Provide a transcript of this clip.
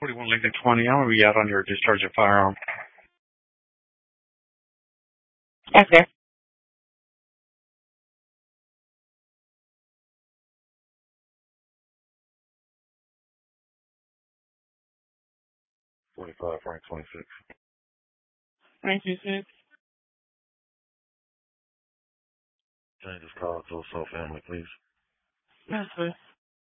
41 Lincoln 20. I'm going to be out on your discharge of firearm. Okay. 45 Frank 26. Thank you, sis. Change this call to a soul family, please. Yes, sis.